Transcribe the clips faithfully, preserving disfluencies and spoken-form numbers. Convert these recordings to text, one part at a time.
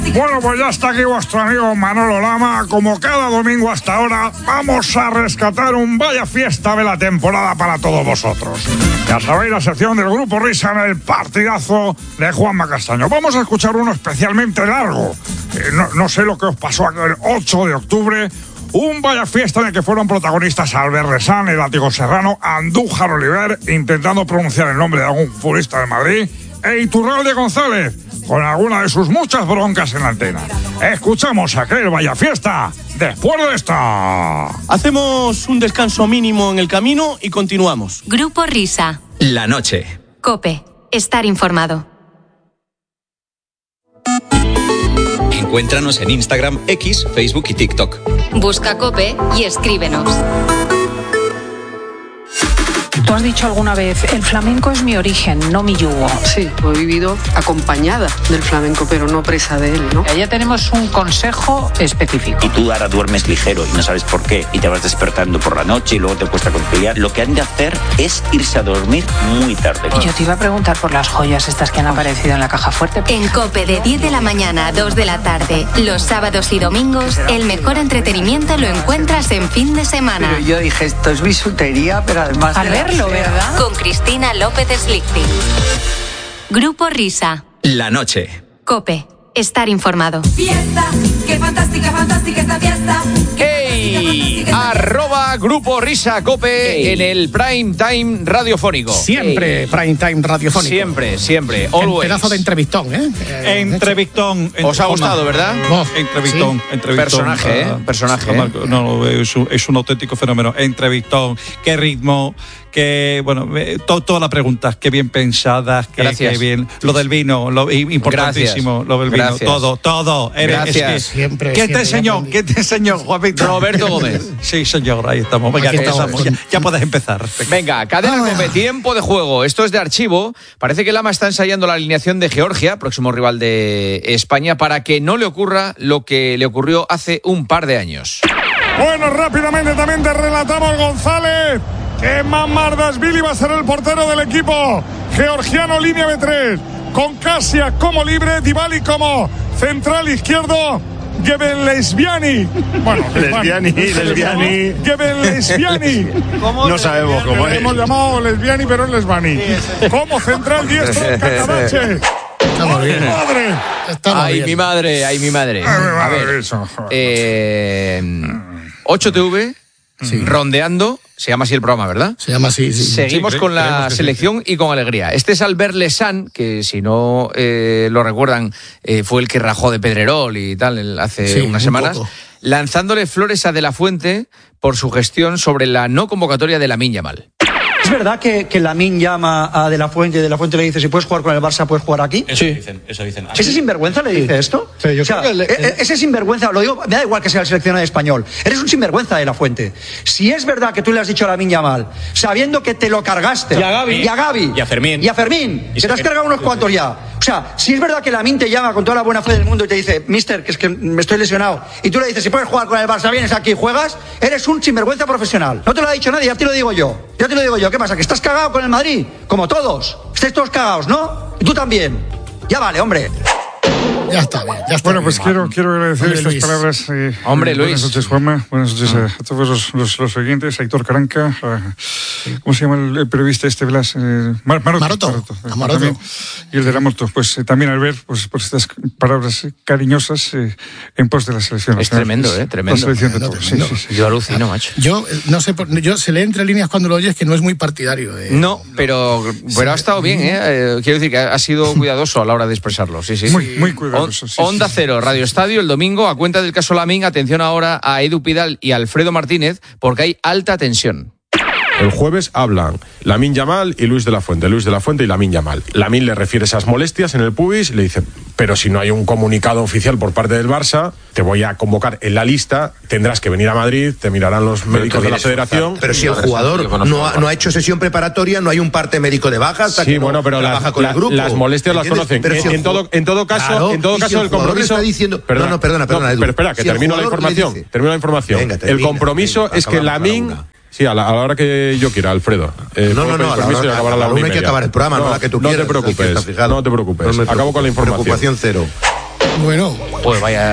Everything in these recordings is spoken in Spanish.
Bueno, pues ya está aquí vuestro amigo Manolo Lama. Como cada domingo hasta ahora, vamos a rescatar un vaya fiesta de la temporada para todos vosotros. Ya sabéis, la sección del Grupo Risa en el partidazo de Juanma Castaño. Vamos a escuchar uno especialmente largo. Eh, no, no sé lo que os pasó aquel ocho de octubre. Un vaya fiesta en el que fueron protagonistas Albert Resán, el Látigo Serrano, Andújar Oliver, intentando pronunciar el nombre de algún futbolista de Madrid, e Iturralde González, con alguna de sus muchas broncas en la antena. Escuchamos aquel vaya fiesta después de esta. Hacemos un descanso mínimo en el camino y continuamos. Grupo Risa. La noche. COPE. Estar informado. Encuéntranos en Instagram, X, Facebook y TikTok. Busca COPE y escríbenos. Tú has dicho alguna vez, el flamenco es mi origen, no mi yugo. Sí, he vivido acompañada del flamenco, pero no presa de él, ¿no? Allá tenemos un consejo específico. Y tú ahora duermes ligero y no sabes por qué, y te vas despertando por la noche y luego te cuesta conciliar. Lo que han de hacer es irse a dormir muy tarde. Y yo te iba a preguntar por las joyas estas que han aparecido en la caja fuerte. En COPE de diez de la mañana a dos de la tarde, los sábados y domingos, el mejor entretenimiento lo encuentras en fin de semana. Pero yo dije, esto es bisutería, pero además... Al verlo, ¿verdad? Con Cristina López Slichting. Grupo Risa. La noche. COPE. Estar informado. Fiesta, qué fantástica, fantástica esta fiesta. ¡Ey! Arroba Grupo Risa Cope Ey. En el prime time radiofónico. Siempre Ey. prime time radiofónico. Siempre, siempre. Always. Un pedazo de entrevistón, ¿eh? eh entrevistón. ¿Os ha gustado, verdad? Oh, entrevistón, sí. entrevistón. Personaje, ¿eh? Personaje. ¿eh? No, es un, es un auténtico fenómeno. Entrevistón, qué ritmo, que, bueno, to, todas las preguntas, qué bien pensadas, qué, qué bien. Lo del vino, lo importantísimo, Gracias. lo del vino, Gracias. todo, todo. Eres, Gracias. Es que, siempre, ¿Qué siempre te enseñó? ¿Qué te enseñó, Juanito? Roberto Gómez. Sí, señor, ahí estamos. Venga, Aquí empezamos. estamos. Ya, ya puedes empezar. Venga, cadena ah. Cope, tiempo de juego. Esto es de archivo. Parece que Lama está ensayando la alineación de Georgia, próximo rival de España, para que no le ocurra lo que le ocurrió hace un par de años. Bueno, rápidamente también te relatamos, González, que Mamardashvili va a ser el portero del equipo georgiano, línea B tres, con Kasia como libre, Dybala como central izquierdo, Gebenlesviani. Bueno, Lesbiani, Lesbiani. Gebenlesviani. No sabemos cómo es. Hemos llamado Lesbiani, pero es Lesbani. Como central diestro, Kakadache. Estamos bien. ¡Madre! Estamos ay, bien. mi madre, ay, mi madre. Ay, mi madre, a ver, eso. Eh, ocho T V, sí. Rondeando, se llama así el programa, ¿verdad? Se llama así, sí. Seguimos sí, con la selección sí. y con alegría. Este es Albert Lesán, que si no eh, lo recuerdan, eh, fue el que rajó de Pedrerol y tal hace sí, unas un semanas, poco. lanzándole flores a De La Fuente por su gestión sobre la no convocatoria de Lamine Yamal. ¿Es verdad que, que Lamine llama a De La Fuente y De La Fuente le dice, si puedes jugar con el Barça, puedes jugar aquí? Eso sí. dicen, eso dicen. ¿Ese sinvergüenza le dice sí. esto? Sí, yo o sea, creo que le, eh, ese sinvergüenza, lo digo, me da igual que sea el seleccionado español, eres un sinvergüenza, De La Fuente. Si es verdad que tú le has dicho a Lamine Yamal, sabiendo que te lo cargaste, y a Gavi, y a, Gavi, y a Fermín, y a Fermín, y que te has cargado unos cuantos ya. O sea, si es verdad que Lamine te llama con toda la buena fe del mundo y te dice, mister, que es que me estoy lesionado, y tú le dices, si puedes jugar con el Barça, vienes aquí y juegas, eres un sinvergüenza profesional. No te lo ha dicho nadie, ya te lo digo yo. Ya te lo digo yo. ¿Qué pasa? ¿Que estás cagado con el Madrid? Como todos. Estáis todos cagados, ¿no? Y tú también. Ya vale, hombre. Ya está bien, ya está Bueno, bien. pues quiero, quiero agradecer Hombre, estas Luis. palabras. Eh, Hombre, buenas Luis. noches, Juanma. Buenas noches ah. a todos los, los, los oyentes. Aitor Caranca. Eh, ¿Cómo se llama el, el periodista este, Blas? Eh, Mar, Maroto. Maroto. Maroto, A Maroto. también. Y el de la moto. Pues eh, también al ver pues, por estas palabras eh, cariñosas eh, en pos de la selección. Es tremendo, ¿eh? Tremendo. La selección de No, todos. tremendo. Sí, sí, sí. Yo alucino, macho. Yo, eh, no sé, por- yo se lee entre líneas cuando lo oyes que no es muy partidario. De, No, pero, pero ha estado bien, ¿eh? Eh, Quiero decir que ha sido cuidadoso a la hora de expresarlo, sí, sí. Muy, muy cuidadoso. On- sí, Onda sí. Cero, Radio Estadio, el domingo, a cuenta del caso Lamine, atención ahora a Edu Pidal y Alfredo Martínez, porque hay alta tensión. El jueves hablan Lamine Yamal y Luis de la Fuente, Luis de la Fuente y Lamine Yamal. Lamine le refiere esas molestias en el pubis y le dice, pero si no hay un comunicado oficial por parte del Barça, te voy a convocar en la lista, tendrás que venir a Madrid, te mirarán los médicos de la federación. Pero si el jugador no ha, no ha hecho sesión preparatoria, no hay un parte médico de baja hasta Sí, que bueno, no pero trabaja las, con la, el grupo. las molestias las ¿Entiendes? conocen. Pero En, si el en todo, en todo caso, Claro, en todo y caso si el el jugador compromiso. le está diciendo- Perdona, No, no, perdona, perdona, no, Edu. pero espera, que Si el termino la jugador le información. dice- Termino la información. Venga, el termina, compromiso venga, es que acabamos Lamine. la una. Sí, a la, a la hora que yo quiera, Alfredo. Eh, No, puedo no, no, pedir a la permiso hora- y acabar a la la una una y hay que media. acabar el programa, no la que tú No quieras, te el que preocupes, está fijado. no te preocupes. No me Acabo con la preocupa- información. Preocupación cero. Bueno. Pues vaya...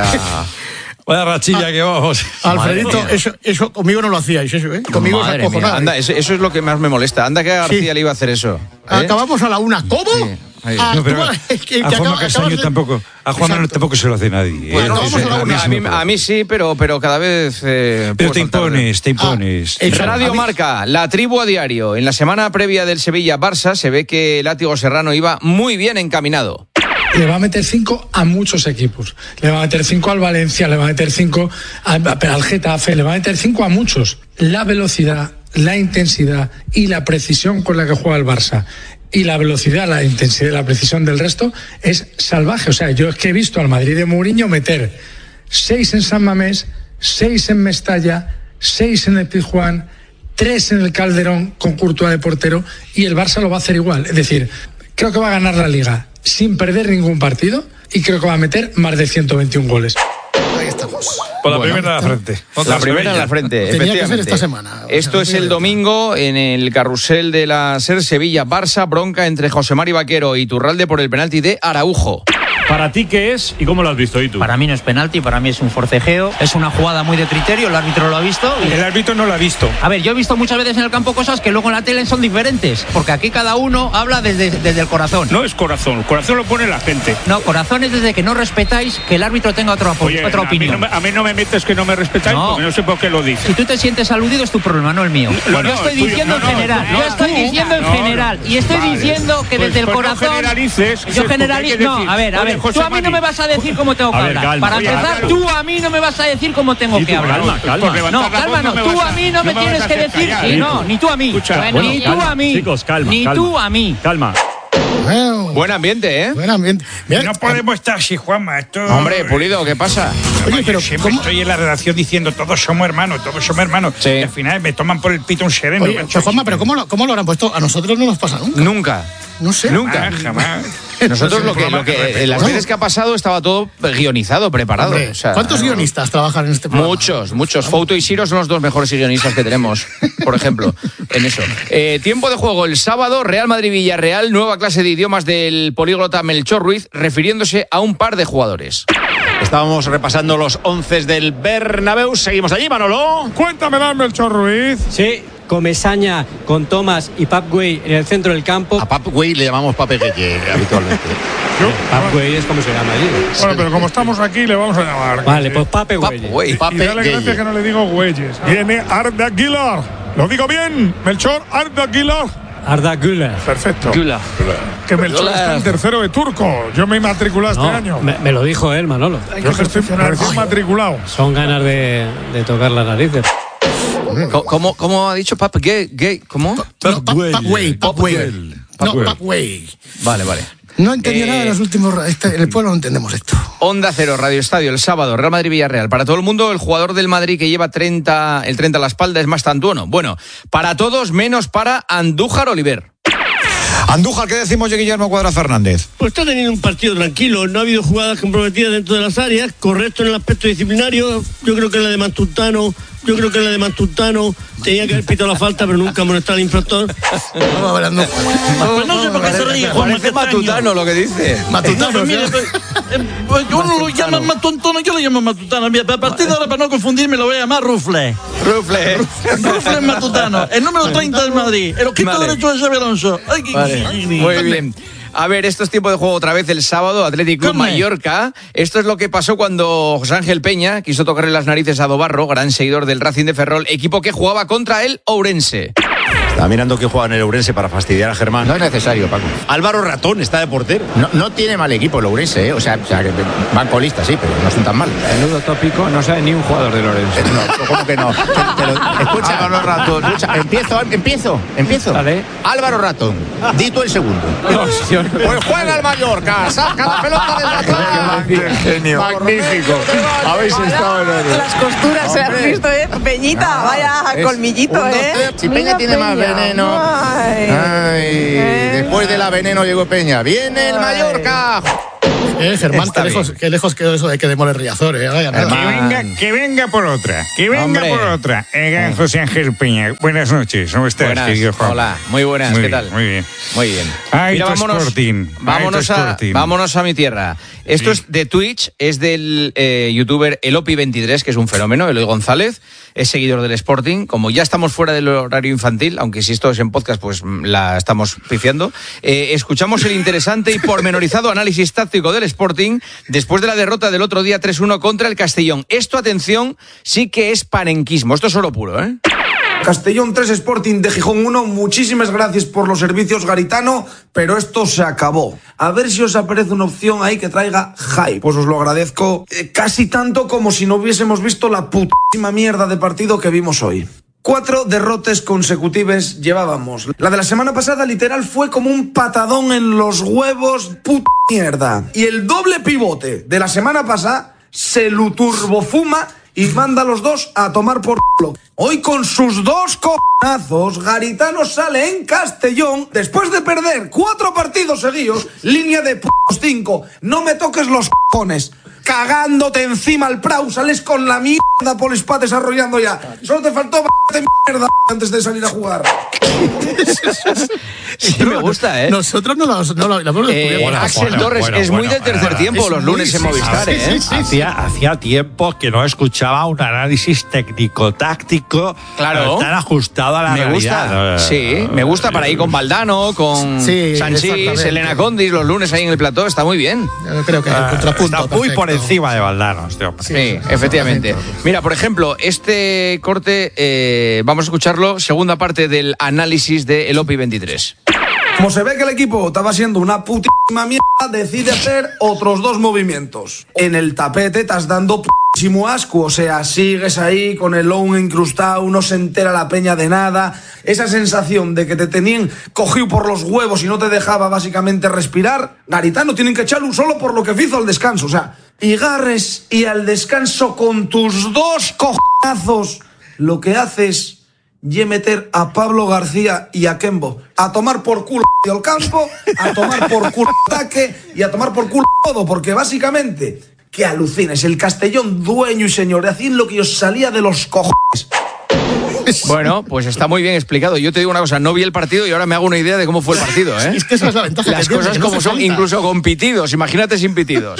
Vaya rachilla que vamos. Alfredito, eso, eso conmigo no lo hacíais, eso, ¿eh? Conmigo Madre es acojonado. mía, anda, eso, eso es lo que más me molesta. Anda que a García Sí. le iba a hacer eso. ¿eh? Acabamos a la una. ¿Cómo? Sí. Ahí. Ah, No, pero tú- es que- a que Juanma acaba- Castaño acabas de- tampoco. A Juanma Exacto. tampoco se lo hace nadie. Bueno, ¿eh? vamos Ese- a la a mí una. sí A me mí, puede. a mí sí, pero, pero cada vez... eh, Pero puedo te saltar. impones, te impones. Ah, eso. Radio A mí- Marca, la tribu a diario. En la semana previa del Sevilla-Barça se ve que Látigo Serrano iba muy bien encaminado. Le va a meter cinco a muchos equipos. Le va a meter cinco al Valencia, le va a meter cinco al Getafe, le va a meter cinco a muchos. La velocidad, la intensidad y la precisión con la que juega el Barça y la velocidad, la intensidad y la precisión del resto es salvaje. O sea, yo es que he visto al Madrid de Mourinho meter seis en San Mamés, seis en Mestalla, seis en el Pizjuán, tres en el Calderón con Courtois de portero, y el Barça lo va a hacer igual. Es decir, creo que va a ganar la Liga sin perder ningún partido y creo que va a meter más de ciento veintiún goles. Ahí estamos. Por la Bueno, primera en la frente. La primera en la frente, Tenía que efectivamente. ser esta semana. Esto es el domingo en el carrusel de la SER Sevilla-Barça, bronca entre José Mari Vaquero y Turralde por el penalti de Araujo. ¿Para ti qué es y cómo lo has visto? ¿Y tú? Para mí no es penalti, para mí es un forcejeo. Es una jugada muy de criterio, el árbitro lo ha visto. Y... El árbitro no lo ha visto. A ver, yo he visto muchas veces en el campo cosas que luego en la tele son diferentes, porque aquí cada uno habla desde, desde el corazón. No es corazón, corazón lo pone la gente. No, corazón es desde que no respetáis que el árbitro tenga otra, Oye, otra a mí, opinión. no me, a mí no me metes que no me respetáis, No. porque no sé por qué lo dices. Si tú te sientes aludido es tu problema, no el mío. No, yo no, estoy el tuyo. diciendo No, en no, general. no, yo estoy tú. diciendo en No, no. general. Y estoy Vale. diciendo que Pues- desde el pues no corazón. generalices, yo porque generalizo. hay que No, decir, a ver, a oye, ver. José Tú a mí no Mari. me vas a decir cómo tengo que A ver, hablar. calma. Para Oye, empezar, háblalo. tú a mí no me vas a decir cómo tengo Y que tú, hablar. calma, calma. Por levantar No, la calma, voz no. no me Tú vas a a- mí no me no me tienes vas a que hacer decir. callar, Sí, ¿eh? no, ni tú a mí. Escucha, Ni bueno, tú calma, a mí. chicos, calma, Ni calma. tú a mí. Calma. Bueno, Buen ambiente, ¿eh? buen ambiente. Mira, No podemos estar así, Juanma. Esto... Hombre, Pulido, ¿qué pasa? Oye, Yo pero siempre ¿cómo? estoy en la redacción diciendo todos somos hermanos, todos somos hermanos. Sí. Y al final me toman por el pito un sereno. Oye, pero Juanma, pero ¿cómo lo, ¿cómo lo habrán puesto? A nosotros no nos pasa nunca. Nunca. No sé. Nunca. Jamás, jamás. Nosotros lo que, lo que en las veces que ha pasado estaba todo guionizado, preparado. Hombre, o sea, ¿cuántos guionistas trabajan en este programa? Muchos, muchos. Fouto y Siro son los dos mejores guionistas que tenemos, por ejemplo, en eso. Eh, tiempo de juego el sábado, Real Madrid-Villarreal, nueva clase de idiomas del políglota Melchor Ruiz, refiriéndose a un par de jugadores. Estábamos repasando los once del Bernabéu. Seguimos allí, Manolo. Cuéntamela, Melchor Ruiz. Sí, Comesaña con Thomas y Pap Güell en el centro del campo. A Pap Güell le llamamos Pape Gueye habitualmente. Pap Güell es como se llama allí. Bueno, pero como estamos aquí, le vamos a llamar. Vale, pues Pape Güell. Y Pape dale gracias Gueye. que no le digo Güeyes. Viene Arda Aguilar. ¿Lo digo bien, Melchor? Arda Aguilar. Arda Güler. Perfecto. Que Melchor está en tercero de turco. Yo me matriculé este No, año. me, me lo dijo él, Manolo. Yo que estoy recién matriculado. Son ganas de, de tocar las narices. ¿Cómo, cómo, cómo ha dicho Pap? Gay, gay, ¿Cómo? No, Pap Pap Güell, Pap Güell. No, Pap Güell. Vale, vale. No entendí Eh, nada en los últimos. Este, en el pueblo no entendemos esto. Onda Cero, Radio Estadio, el sábado, Real Madrid-Villarreal. Para todo el mundo, el jugador del Madrid que lleva treinta, el treinta a la espalda es más tantuono. Bueno, para todos, menos para Andújar Oliver. Andújar, ¿qué decimos de Guillermo Cuadra Fernández? Pues está teniendo un partido tranquilo, no ha habido jugadas comprometidas dentro de las áreas, correcto en el aspecto disciplinario, yo creo que la de Mantutano, yo creo que la de Mantutano tenía que haber pitado la falta, pero nunca amonestar al infractor. Vamos hablando. Pues no sé por qué se ríe, Juan Parece Matutano lo que dice. Matutano, No, pues mire, ¿sí? pues, eh, pues uno lo llama Matutano, yo lo llamo Matutano. Mira, a partir de ahora, para no confundirme, lo voy a llamar Rufle. Rufle. Rufle Matutano, el número treinta del Madrid, el ojito Vale. derecho de Xabi Alonso. Ay, qué- Vale, ay, muy ay, bien. A ver, esto es tiempo de juego otra vez el sábado, Athletic Club Come. Mallorca. Esto es lo que pasó cuando José Ángel Peña quiso tocarle las narices a Dobarro, gran seguidor del Racing de Ferrol, equipo que jugaba contra el Ourense. Está mirando que juega en el Ourense para fastidiar a Germán. No es necesario, Paco. Álvaro Ratón está de portero. No, no tiene mal equipo el Ourense, ¿eh? O sea, o sea, que van colistas, sí, pero no son tan mal. Menudo tópico, no sabe ni un jugador de Lorenzo. No, ¿cómo que no? Te- te lo- escucha, Álvaro Ratón. escucha, empiezo, empiezo, empiezo. Vale. Álvaro Ratón, di tú el segundo. No, yo no- Pues juega el Mallorca, saca la pelota desde atrás. Genio. Magnífico. Habéis estado en el... Las costuras se has visto, ¿eh? Peñita, vaya Es colmillito, un, dos, ¿eh? tres. Si Peña Mira, tiene más Peña. veneno. Ay. Ay, después de la veneno llegó Peña. Viene el Ay. Mallorca. Eh, Germán, qué lejos, qué lejos quedó eso de que demole Riazor, eh. Vaya, nada. Que venga, que venga por otra, que venga Hombre. por otra. El gran José Ángel Peña. Buenas noches, ¿cómo estás, Buenas. querido Juan? Hola, muy buenas, Muy ¿qué bien, tal? Muy bien. Muy bien. Ay, Mira, tu vámonos, Sporting. vámonos, Ay, tu a, Sporting. vámonos a mi tierra. Esto Sí. es de Twitch, es del eh, youtuber Elopi veintitrés, que es un fenómeno, Eloy González, es seguidor del Sporting. Como ya estamos fuera del horario infantil, aunque si esto es en podcast, pues la estamos pifiando, eh, escuchamos el interesante y pormenorizado análisis táctico del Sporting después de la derrota del otro día tres uno contra el Castellón. Esto, atención, sí que es panenquismo. Esto es oro puro, ¿eh? Castellón tres, Sporting de Gijón uno. Muchísimas gracias por los servicios, Garitano, pero esto se acabó. A ver si os aparece una opción ahí que traiga hype. Pues os lo agradezco eh, casi tanto como si no hubiésemos visto la putísima mierda de partido que vimos hoy. Cuatro derrotas consecutivas llevábamos. La de la semana pasada literal fue como un patadón en los huevos, puta mierda. Y el doble pivote de la semana pasada se lo turbofuma y manda a los dos a tomar por culo. Hoy con sus dos cojonazos, Garitano sale en Castellón después de perder cuatro partidos seguidos, línea de putos cinco. No me toques los cojones. Cagándote encima al Prau, sales con la mierda Polispad desarrollando ya. Solo te faltó b***te mierda antes de salir a jugar. Sí, me gusta, ¿eh? Nosotros no lo, no lo, lo hemos Eh, descubierto. Axel bueno, Torres bueno, es muy bueno, del tercer bueno, tiempo es los muy- lunes en sí, Movistar, sí, ¿eh? sí, sí. Hacía, hacía tiempo que no escuchaba un análisis técnico-táctico Claro. tan ajustado a la Me realidad. gusta, sí, me gusta para ir con Valdano, con Sí, Sanchís, exactamente. Elena Condis, los lunes ahí en el plató, está muy bien. Yo creo que el Ah, contrapunto. está muy perfecto. por encima de Valdano, este hombre. Sí, efectivamente. Mira, por ejemplo, este corte, eh, vamos a escucharlo, segunda parte del análisis de Elopi veintitrés. Como se ve que el equipo estaba siendo una putísima mierda, decide hacer otros dos movimientos. En el tapete estás dando putísimo asco, o sea, sigues ahí con el low incrustado, no se entera la peña de nada. Esa sensación de que te tenían cogido por los huevos y no te dejaba básicamente respirar. Garitano tienen que echarlo solo por lo que hizo al descanso, o sea, y garres y al descanso con tus dos cojonazos, lo que haces y meter a Pablo García y a Kembo a tomar por culo el campo, a tomar por culo el ataque y a tomar por culo todo, porque básicamente, que alucines, el Castellón dueño y señor, hacían lo que os salía de los cojones. Bueno, pues está muy bien explicado. Yo te digo una cosa, no vi el partido y ahora me hago una idea de cómo fue el partido, ¿eh? Es que esa es la ventaja. Las que tiene, cosas que no como se son, suelta. incluso con pitidos, imagínate sin pitidos.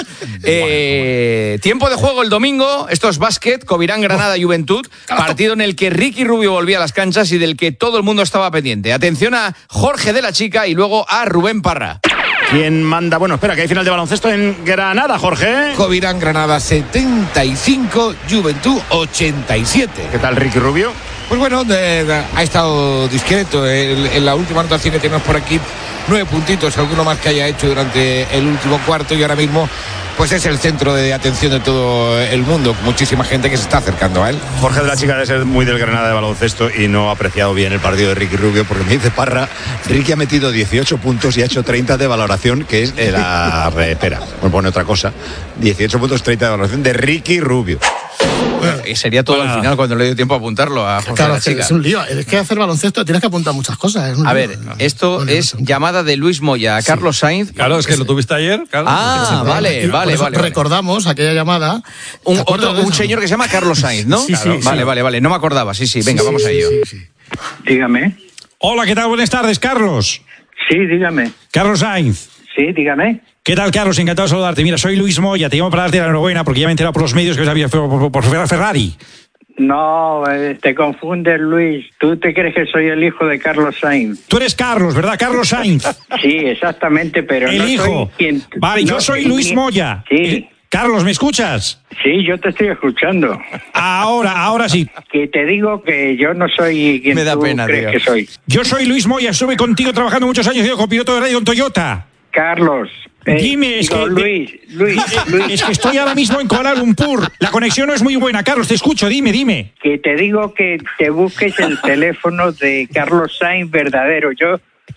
Eh, tiempo de juego el domingo, esto es básquet, Covirán Granada Juventud, partido en el que Ricky Rubio volvía a las canchas y del que todo el mundo estaba pendiente. Atención a Jorge de la Chica y luego a Rubén Parra. ¿Quién manda? Bueno, espera, que hay final de baloncesto en Granada, Jorge. Covirán Granada setenta y cinco, Juventud ochenta y siete. ¿Qué tal, Ricky Rubio? Pues bueno, de- de- ha estado discreto. En, en la última anotación que tenemos por aquí, nueve puntitos, alguno más que haya hecho durante el último cuarto y ahora mismo pues es el centro de atención de todo el mundo. Muchísima gente que se está acercando a él. Jorge de la Chica debe ser muy del Granada de baloncesto y no ha apreciado bien el partido de Ricky Rubio, porque me dice Parra, Ricky ha metido dieciocho puntos y ha hecho treinta de valoración, que es eh, la... Espera, me pone otra cosa. dieciocho puntos, treinta de valoración de Ricky Rubio. Y sería todo al final cuando le dio tiempo a apuntarlo a Jorge Claro, de la es que Chica. es un lío. Es que hacer baloncesto tienes que apuntar muchas cosas. es un A lío. ver, esto es llamada de Luis Moya a Carlos Sainz. Claro, es que lo tuviste ayer. Claro. Ah, vale, Y por vale, eso vale. vale. Recordamos aquella llamada. Un, ¿Te acuerdas otro, de un eso? señor que se llama Carlos Sainz, ¿no? Sí, sí, Claro. sí. Vale, vale, vale. No me acordaba. Sí, sí. Venga, Sí, vamos a sí, ello. sí, sí. Dígame. Hola, ¿qué tal? Buenas tardes, Carlos. Sí, dígame. Carlos Sainz. Sí, dígame. ¿Qué tal, Carlos? Encantado de saludarte. Mira, soy Luis Moya, te llamo para darte la enhorabuena porque ya me he enterado por los medios que os había por, por, por Ferrari. No, eh, te confundes, Luis. Tú te crees que soy el hijo de Carlos Sainz. Tú eres Carlos, ¿verdad? Carlos Sainz. Sí, exactamente, pero El no hijo. soy quien... Vale, no, yo soy ni- Luis Moya. Sí, Eh, Carlos, ¿me escuchas? sí, yo te estoy escuchando. Ahora, ahora sí. Que te digo que yo no soy quien Me da tú pena, crees tío. que soy. Yo soy Luis Moya, estuve contigo trabajando muchos años yo, con piloto de radio en Toyota. Carlos. eh, Dime, es digo, que... Luis, Luis, Luis. Es que estoy ahora mismo en Kuala Lumpur. La conexión no es muy buena. Carlos, te escucho. Dime, dime. Que te digo que te busques el teléfono de Carlos Sainz verdadero. Yo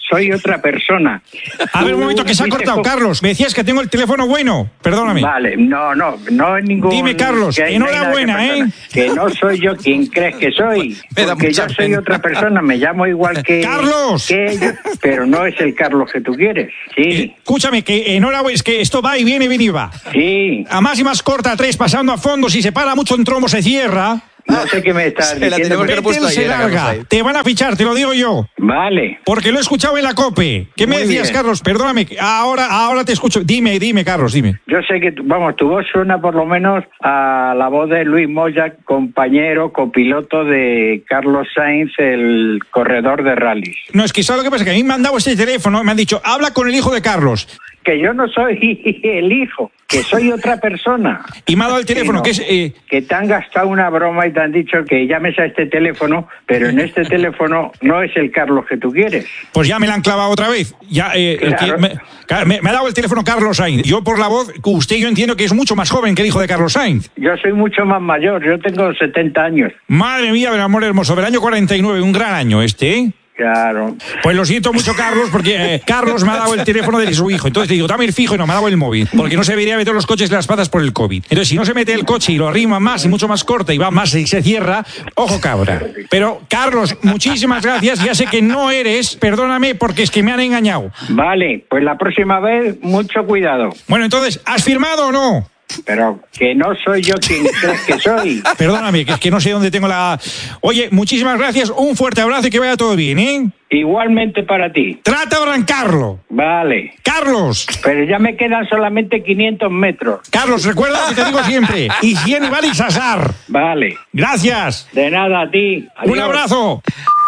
soy otra persona. A ver, un momento, que se ha cortado. Carlos, me decías que tengo el teléfono bueno. Perdóname. Vale, no, no, no es ningún... Dime, Carlos, que enhorabuena, ¿eh? Que no soy yo quien crees que soy. Porque yo soy otra persona, me llamo igual que... ¡Carlos! Que ellos, pero no es el Carlos que tú quieres. Sí. Escúchame, que enhorabuena, es que esto va y viene, viene y va. Sí. A más y más corta, tres, pasando a fondo, si se para mucho en trombo se cierra. No sé qué me estás diciendo. Betel se larga. Te van a fichar, te lo digo yo. Vale. Porque lo he escuchado en la COPE. ¿Qué me Muy decías, bien. Carlos? Perdóname, ahora, ahora te escucho. Dime, dime, Carlos, dime. Yo sé que, vamos, tu voz suena por lo menos a la voz de Luis Moya, compañero, copiloto de Carlos Sainz, el corredor de rallies. No, es que ¿sabes lo que pasa? Que a mí me han dado este teléfono, me han dicho, habla con el hijo de Carlos. Que yo no soy el hijo, que soy otra persona. Y me ha dado el teléfono, que, que no, que es... Eh... Que te han gastado una broma y te han dicho que llames a este teléfono, pero en este teléfono no es el Carlos que tú quieres. Pues ya me la han clavado otra vez. Ya, eh, Claro. el que me, me, me ha dado el teléfono Carlos Sainz. Yo por la voz, usted yo entiendo que es mucho más joven que el hijo de Carlos Sainz. Yo soy mucho más mayor, yo tengo setenta años. Madre mía, del amor hermoso, del año cuarenta y nueve, un gran año este, ¿eh? Claro. Pues lo siento mucho, Carlos, porque eh, Carlos me ha dado el teléfono de su hijo. Entonces le digo, dame el fijo y no me ha dado el móvil. Porque no se debería meter los coches de las patas por el COVID. Entonces, si no se mete el coche y lo arrima más y mucho más corta y va más y se cierra, ojo cabra. Pero, Carlos, muchísimas gracias. Ya sé que no eres, perdóname, porque es que me han engañado. Vale, pues la próxima vez, mucho cuidado. Bueno, entonces, ¿has firmado o no? Pero que no soy yo quien crees que soy. Perdóname, que es que no sé dónde tengo la... Oye, muchísimas gracias, un fuerte abrazo y que vaya todo bien, ¿eh? Igualmente para ti. Trata de arrancarlo. Vale. Carlos. Pero ya me quedan solamente quinientos metros. Carlos, recuerda lo que te digo siempre. Higiene, vale y sasar. Vale. Gracias. De nada a ti. Adiós. Un abrazo.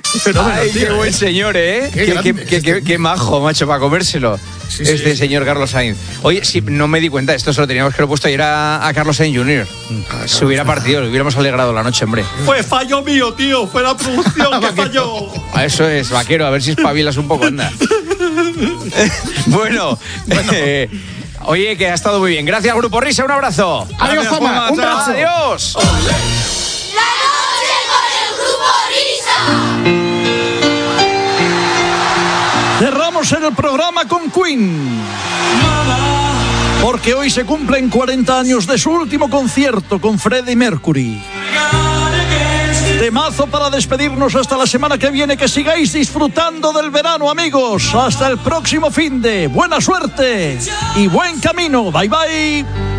Ay, qué buen señor, ¿eh? Qué, qué, qué, qué, qué, qué majo, macho, para comérselo. Sí, este sí. Señor Carlos Sainz. Oye, sí, no me di cuenta, esto se lo teníamos que haber puesto ayer a, a Carlos Sainz junior Se hubiera partido, le hubiéramos alegrado la noche, hombre. Fue fallo mío, tío, fue la producción que falló. Eso es, vaquero, a ver si espabilas un poco, anda. Bueno, bueno. Eh, oye, que ha estado muy bien. Gracias, Grupo Risa, un abrazo. Adiós, Juanma, un abrazo. Adiós. La noche con el Grupo Risa. Cerramos el programa con Queen, porque hoy se cumplen cuarenta años de su último concierto con Freddie Mercury. Temazo para despedirnos hasta la semana que viene. Que sigáis disfrutando del verano, amigos. Hasta el próximo finde. Buena suerte y buen camino. Bye bye.